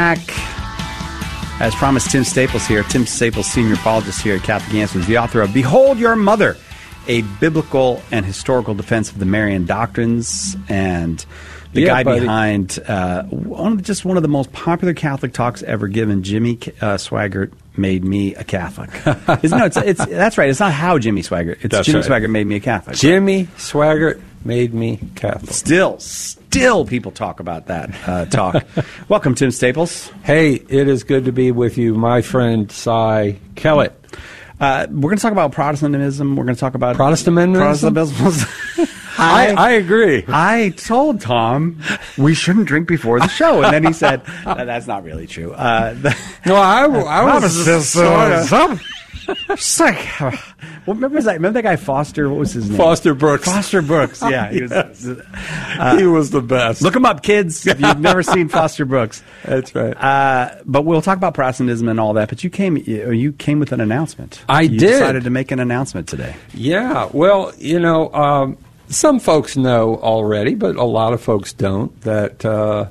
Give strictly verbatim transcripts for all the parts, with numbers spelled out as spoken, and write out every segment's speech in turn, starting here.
back. As promised, Tim Staples here. Tim Staples, senior apologist here at Catholic Answers, the author of Behold Your Mother, a biblical and historical defense of the Marian doctrines, and the yeah, guy buddy. behind uh, one, just one of the most popular Catholic talks ever given, Jimmy uh, Swaggart Made Me a Catholic. It's, no, it's, it's, that's right. It's not how Jimmy Swaggart. It's That's Jimmy right. Swaggart Made Me a Catholic. Jimmy Swaggart Made Me Catholic. Still, still people talk about that uh, talk. Welcome, Tim Staples. Hey, it is good to be with you, my friend Cy Kellett. Uh, we're going to talk about Protestantism. We're going to talk about Protestantism? Protestantism. I, I agree. I told Tom we shouldn't drink before the show, and then he said, "No, that's not really true." Uh, the, No, I, I was just sort of... It's like, well, remember that? Remember that guy Foster? What was his name? Foster Brooks. Foster Brooks. Yeah, he was. Yes. Uh, he was the best. Look him up, kids. If you've never seen Foster Brooks, That's right. Uh, but we'll talk about Protestantism and all that. But you came, you, you came with an announcement. I you did. Decided to make an announcement today. Yeah, well, you know, um, some folks know already, but a lot of folks don't, that uh,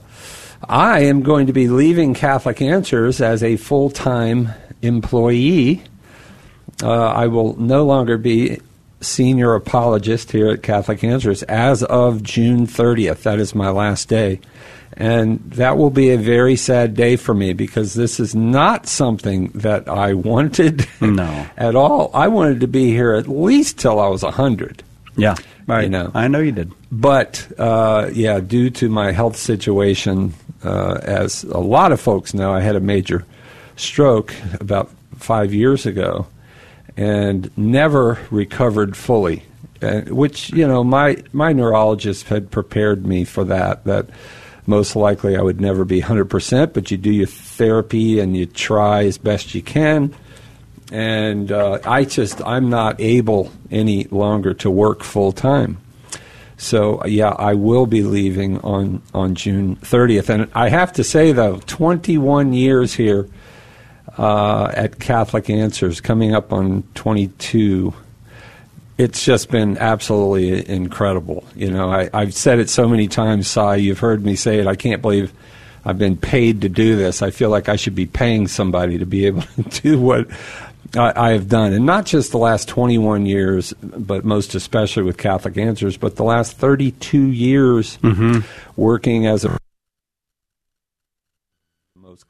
I am going to be leaving Catholic Answers as a full-time employee. Uh, I will no longer be senior apologist here at Catholic Answers as of June thirtieth. That is my last day. And that will be a very sad day for me because this is not something that I wanted No. at all. I wanted to be here at least till I was one hundred. Yeah, right. You know. I know you did. But, uh, yeah, due to my health situation, uh, as a lot of folks know, I had a major stroke about five years ago and never recovered fully, uh, which, you know, my, my neurologist had prepared me for that, that most likely I would never be one hundred percent, but you do your therapy and you try as best you can. And uh, I just, I'm not able any longer to work full time. So, yeah, I will be leaving on, on June thirtieth. And I have to say, though, twenty-one years here uh, at Catholic Answers, coming up on twenty-two, it's just been absolutely incredible. You know, I, I've said it so many times, Cy, you've heard me say it. I can't believe I've been paid to do this. I feel like I should be paying somebody to be able to do what I, I have done. And not just the last twenty-one years, but most especially with Catholic Answers, but the last thirty-two years Mm-hmm. working as a most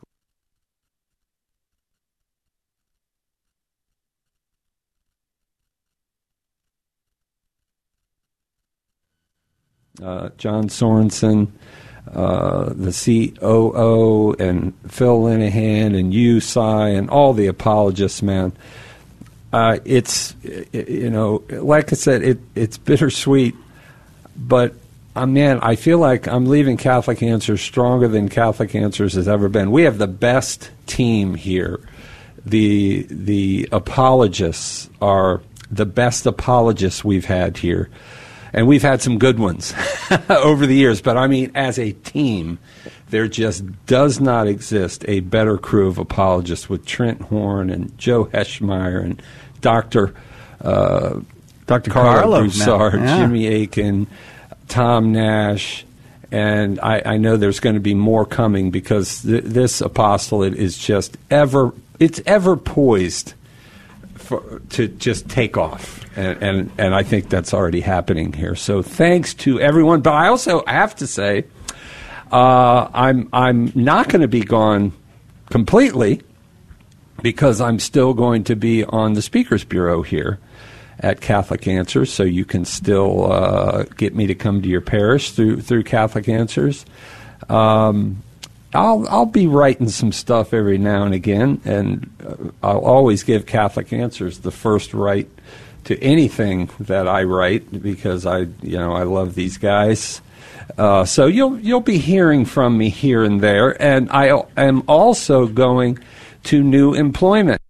uh, John Sorensen, uh, the C O O, and Phil Linehan, and you, Cy, and all the apologists, man. Uh, it's, you know, like I said, it, it's bittersweet, but, uh, man, I feel like I'm leaving Catholic Answers stronger than Catholic Answers has ever been. We have the best team here. The, the apologists are the best apologists we've had here. And we've had some good ones over the years. But, I mean, as a team, there just does not exist a better crew of apologists with Trent Horn and Joe Heschmeyer and Doctor Uh, Doctor Carlo Carlo Broussard, now. Yeah. Jimmy Aiken, Tom Nash. And I, I know there's going to be more coming because th- this apostolate is just ever, it's ever poised for, to just take off. And, and and I think that's already happening here. So thanks to everyone. But I also have to say, uh, I'm I'm not going to be gone completely because I'm still going to be on the Speakers Bureau here at Catholic Answers. So you can still uh, get me to come to your parish through through Catholic Answers. Um, I'll I'll be writing some stuff every now and again, and uh, I'll always give Catholic Answers the first right to anything that I write because I, you know, I love these guys. Uh, so you'll you'll be hearing from me here and there, and I am also going to new employment.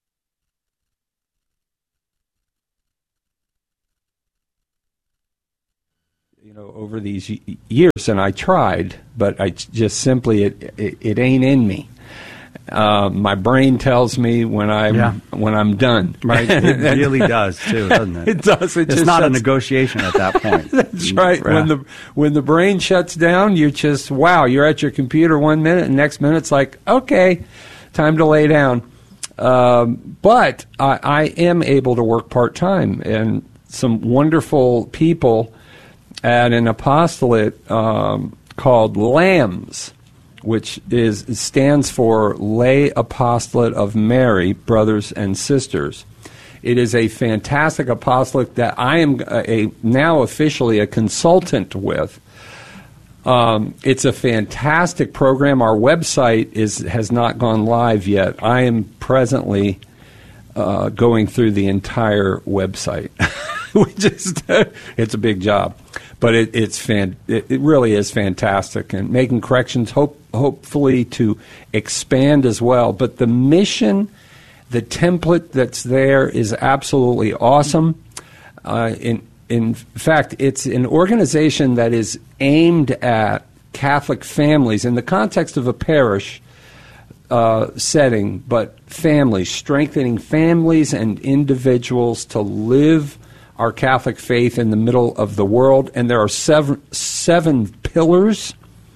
You know, over these y- years, and I tried, but I just simply it it, it ain't in me. Uh, my brain tells me when I'm Yeah. when I'm done. Right, it really does too, doesn't it? It does. It it's just not a shuts- negotiation at that point. That's right. Yeah. When the when the brain shuts down, you just wow. You're at your computer one minute, and next minute it's like, okay, time to lay down. Um, but I, I am able to work part time, and some wonderful people at an apostolate um, called LAMS, which is stands for Lay Apostolate of Mary, Brothers and Sisters. It is a fantastic apostolate that I am a, a now officially a consultant with. Um, it's a fantastic program. Our website is has not gone live yet. I am presently uh, going through the entire website, which is it's a big job, but it, it's fan, it, it really is fantastic, and making corrections, hope hopefully to expand as well. But the mission, the template that's there is absolutely awesome. Uh, in In fact, it's an organization that is aimed at Catholic families in the context of a parish uh, setting, but families, strengthening families and individuals to live our Catholic faith in the middle of the world. And there are seven, seven pillars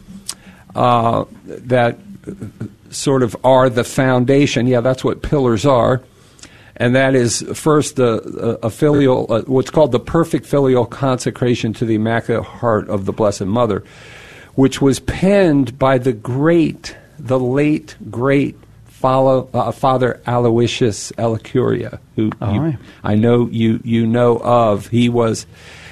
uh, that sort of are the foundation. Yeah, that's what pillars are. And that is, first, the uh, a filial, uh, what's called the perfect filial consecration to the Immaculate Heart of the Blessed Mother, which was penned by the great, the late, great follow, uh, Father Aloysius Elicuria, who Oh, you, right. I know you, you know of. He was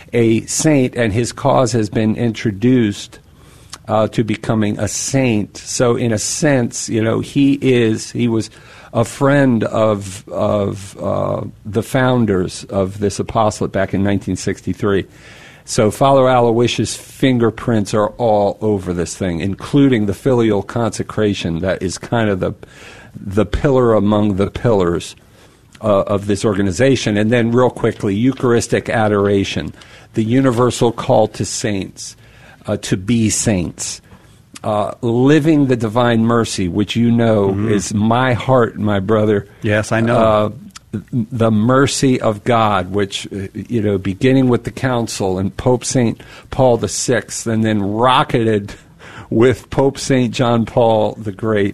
a saint, and his cause has been introduced uh, to becoming a saint. So, in a sense, you know, he is, he was a friend of of uh, the founders of this apostolate back in nineteen sixty-three. So Father Aloysius' fingerprints are all over this thing, including the filial consecration that is kind of the the pillar among the pillars uh, of this organization. And then real quickly, Eucharistic adoration, the universal call to saints, uh, to be saints. Uh, living the divine mercy, which you know mm-hmm. is my heart, my brother. Yes, I know. Uh, the mercy of God, which, uh, you know, beginning with the Council and Pope Saint Paul the Sixth, and then rocketed with Pope Saint John Paul the Great.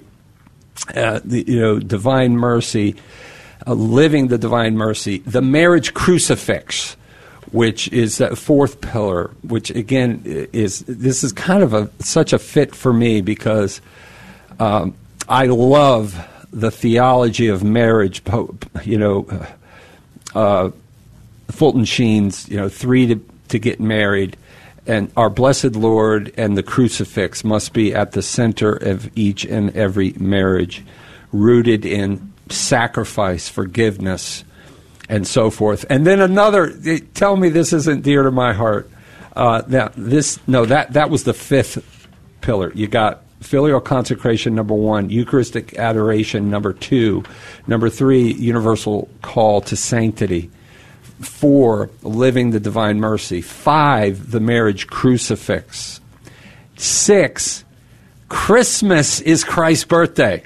Uh, the, you know, divine mercy, uh, living the divine mercy. The marriage crucifix, which is that fourth pillar, which again is, this is kind of a such a fit for me because um, I love the theology of marriage. You know, uh, Fulton Sheen's, you know, three to, to get married, and our blessed Lord and the crucifix must be at the center of each and every marriage, rooted in sacrifice, forgiveness, and so forth. And then another, tell me this isn't dear to my heart. Uh, that this no, that that was the fifth pillar. You got filial consecration, number one, Eucharistic adoration, number two, number three, universal call to sanctity, four, living the divine mercy, five, the marriage crucifix, six, Christmas is Christ's birthday.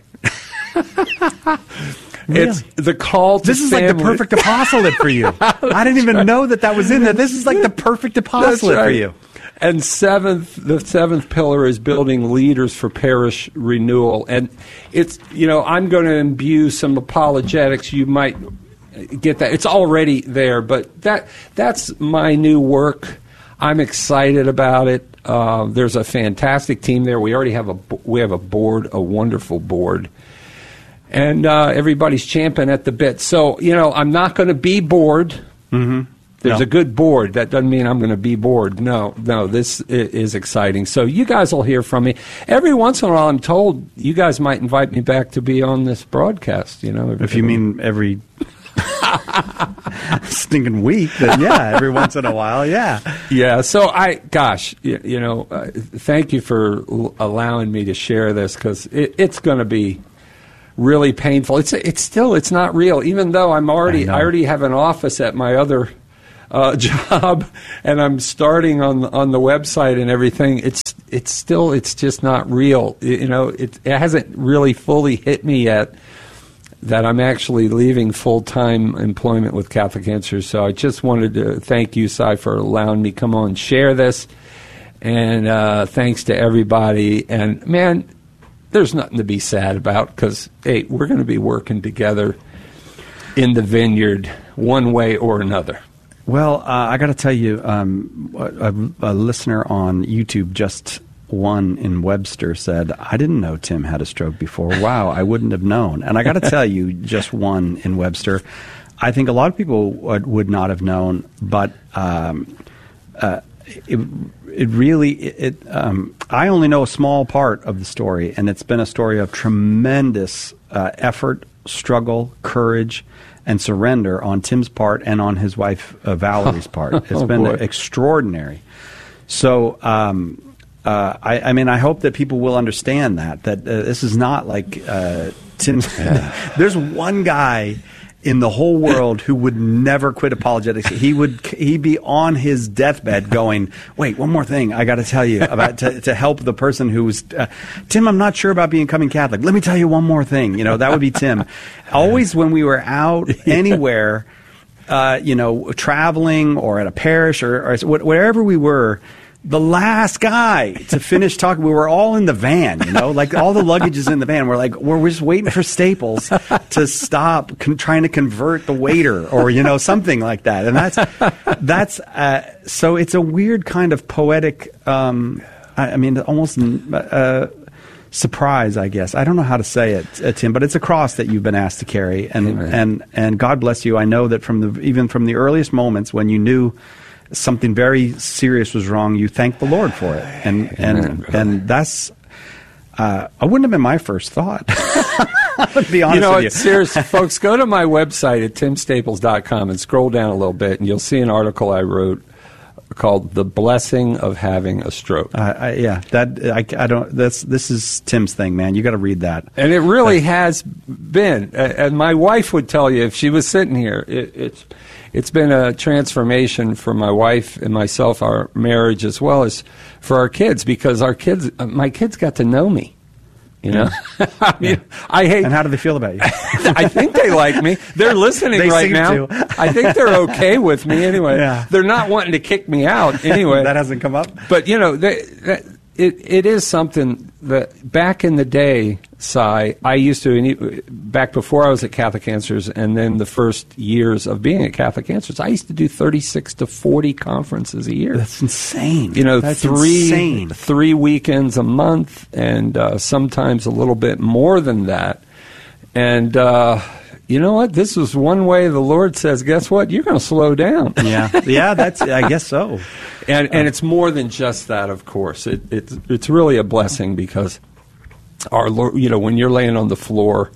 It's the call to This is family. like the perfect apostolate for you. I didn't even right. know that that was in there. This is like the perfect apostolate right. for you. And seventh, the seventh pillar is building leaders for parish renewal. And it's, you know, I'm going to imbue some apologetics. You might get that. It's already there, but that that's my new work. I'm excited about it. Uh, there's a fantastic team there. We already have a we have a board, a wonderful board. And uh, everybody's champing at the bit. So, you know, I'm not going to be bored. Mm-hmm. There's No. a good board. That doesn't mean I'm going to be bored. No, no, this i- is exciting. So you guys will hear from me. Every once in a while, I'm told you guys might invite me back to be on this broadcast. You know, If you mean every stinking week, then yeah, every once in a while, yeah. Yeah, so I, gosh, you, you know, uh, thank you for l- allowing me to share this because it, it's going to be really painful. It's it's still it's not real. Even though I'm already I know. I, already have an office at my other uh, job, and I'm starting on on the website and everything. It's it's still it's just not real. You know, it, it hasn't really fully hit me yet that I'm actually leaving full-time employment with Catholic Answers. So I just wanted to thank you, Si, for allowing me to come on and share this. And uh, thanks to everybody. And, man, there's nothing to be sad about because, hey, we're going to be working together in the vineyard one way or another. Well, uh, I got to tell you, um, a, a listener on YouTube just one in Webster said, I didn't know Tim had a stroke before. Wow, I wouldn't have known. And I got to tell you, just one in Webster, I think a lot of people would, would not have known, but um, uh, it, it really, it, um, I only know a small part of the story, and it's been a story of tremendous uh, effort, struggle, courage, and surrender on Tim's part and on his wife uh, Valerie's part. It's oh, been boy. extraordinary. So, um, Uh, I, I mean, I hope that people will understand that, that uh, this is not like uh, Tim's. There's one guy in the whole world who would never quit apologetics. He would he'd be on his deathbed going, wait, one more thing I got to tell you about to, to help the person who was, uh, Tim, I'm not sure about becoming Catholic. Let me tell you one more thing. You know, that would be Tim. Always when we were out anywhere, uh, you know, traveling or at a parish or, or wherever we were, the last guy to finish talking, we were all in the van, you know, like all the luggage is in the van. We're like, we're just waiting for Staples to stop con- trying to convert the waiter or, you know, something like that. And that's, that's, uh, so it's a weird kind of poetic, um, I, I mean, almost, uh, surprise, I guess. I don't know how to say it, uh, Tim, but it's a cross that you've been asked to carry. And, Amen. and, and God bless you. I know that from the, even from the earliest moments when you knew something very serious was wrong, you thanked the Lord for it, and Amen, and brother. and that's uh, I wouldn't have been my first thought. To be honest you know with what, you, serious folks, go to my website at tim staples dot com and scroll down a little bit, and you'll see an article I wrote called "The Blessing of Having a Stroke." uh, I, yeah, that I, I don't. That's this is Tim's thing, man. You got to read that, and it really has been. And my wife would tell you if she was sitting here, it, it's. It's been a transformation for my wife and myself, our marriage, as well as for our kids, because our kids, my kids got to know me. You know, I mean, Yeah. I hate. And how do they feel about you? I think they like me. They're listening They right seem now. to. I think they're okay with me anyway. Yeah. They're not wanting to kick me out anyway. That hasn't come up. But you know, they, that, it it is something that back in the day, Si, I used to, back before I was at Catholic Answers, and then the first years of being at Catholic Answers, I used to do thirty-six to forty conferences a year. That's insane. You know, That's three insane. three weekends a month, and uh, sometimes a little bit more than that. And uh, you know what? This was one way the Lord says, guess what? You're going to slow down. Yeah, yeah. That's I guess so. And and it's more than just that, of course. It, it's it's really a blessing because our Lord, you know, when you're laying on the floor,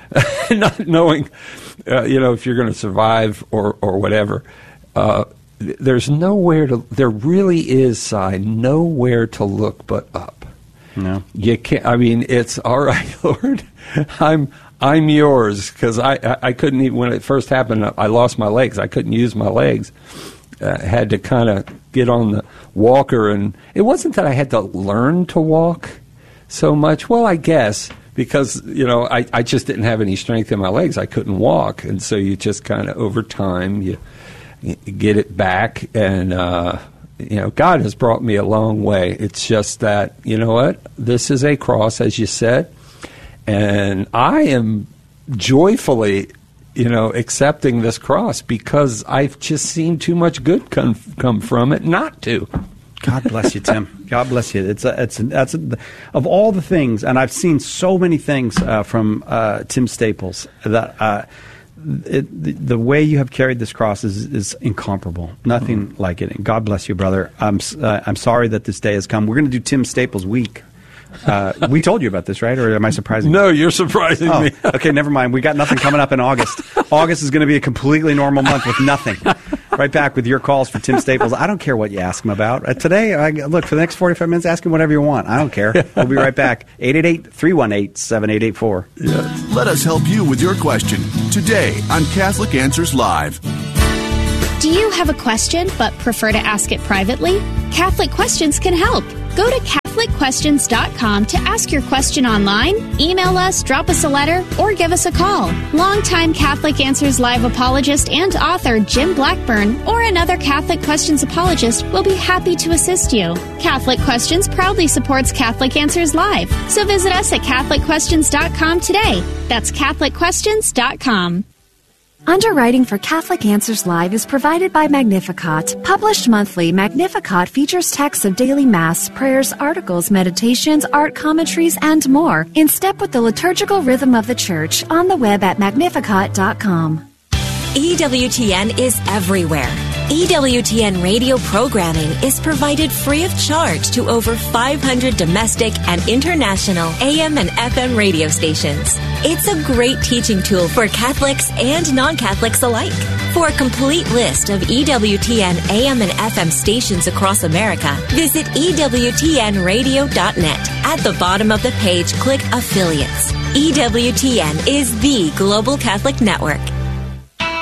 not knowing, uh, you know, if you're going to survive or or whatever, uh, th- there's nowhere to. There really is, Si, nowhere to look but up. No, you can't. I mean, it's all right, Lord. I'm. I'm yours, because I, I, I couldn't even, when it first happened, I lost my legs. I couldn't use my legs. Uh, had to kind of get on the walker, and it wasn't that I had to learn to walk so much. Well, I guess, because, you know, I, I just didn't have any strength in my legs. I couldn't walk, and so you just kind of, over time, you, you get it back, and, uh, you know, God has brought me a long way. It's just that, you know what, this is a cross, as you said, and I am joyfully, you know, accepting this cross because I've just seen too much good come come from it not to. God bless you, Tim. God bless you. It's a, it's a, that's a, of all the things, and I've seen so many things uh, from uh, Tim Staples that uh, it, the, the way you have carried this cross is, is incomparable. Nothing mm. like it. And God bless you, brother. I'm uh, I'm sorry that this day has come. We're going to do Tim Staples Week. Uh, we told you about this, right? Or am I surprising you? No, you're surprising oh, me. Okay, never mind. We got nothing coming up in August. August is going to be a completely normal month with nothing. Right back with your calls for Tim Staples. I don't care what you ask him about. Uh, today, I, look, for the next forty-five minutes, ask him whatever you want. I don't care. We'll be right back. eight eight eight, three one eight, seven eight eight four. Let us help you with your question today on Catholic Answers Live. Do you have a question but prefer to ask it privately? Catholic Questions can help. Go to Catholic Questions dot com to ask your question online, email us, drop us a letter, or give us a call. Longtime Catholic Answers Live apologist and author Jim Blackburn or another Catholic Questions apologist will be happy to assist you. Catholic Questions proudly supports Catholic Answers Live, so visit us at Catholic Questions dot com today. That's Catholic Questions dot com. Underwriting for Catholic Answers Live is provided by Magnificat. Published monthly, Magnificat features texts of daily Mass, prayers, articles, meditations, art commentaries, and more, in step with the liturgical rhythm of the Church, on the web at Magnificat dot com. E W T N is everywhere. E W T N radio programming is provided free of charge to over five hundred domestic and international A M and F M radio stations. It's a great teaching tool for Catholics and non-Catholics alike. For a complete list of E W T N A M and F M stations across America, visit E W T N radio dot net. At the bottom of the page, click Affiliates. E W T N is the global Catholic network.